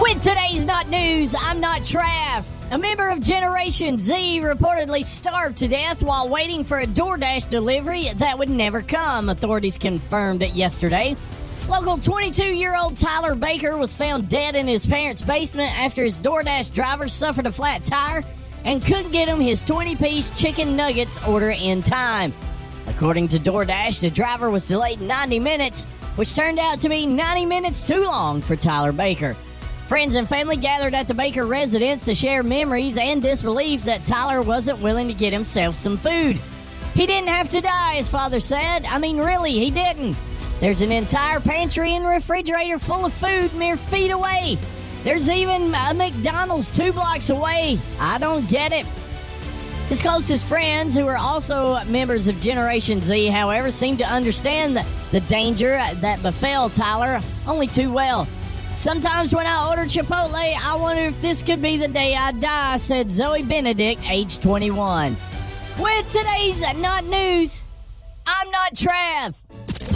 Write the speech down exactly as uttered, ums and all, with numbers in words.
With today's Not News, I'm not Trav. A member of Generation Z reportedly starved to death while waiting for a DoorDash delivery that would never come. Authorities confirmed it yesterday. Local twenty-two-year-old Tyler Baker was found dead in his parents' basement after his DoorDash driver suffered a flat tire and couldn't get him his twenty-piece chicken nuggets order in time. According to DoorDash, the driver was delayed ninety minutes, which turned out to be ninety minutes too long for Tyler Baker. Friends and family gathered at the Baker residence to share memories and disbelief that Tyler wasn't willing to get himself some food. He didn't have to die, his father said. I mean, really, he didn't. There's an entire pantry and refrigerator full of food mere feet away. There's even a McDonald's two blocks away. I don't get it. His closest friends, who are also members of Generation Z, however, seem to understand the, the danger that befell Tyler only too well. Sometimes when I order Chipotle, I wonder if this could be the day I die, said Zoe Benedict, age twenty-one. With today's Not News, I'm not Trav.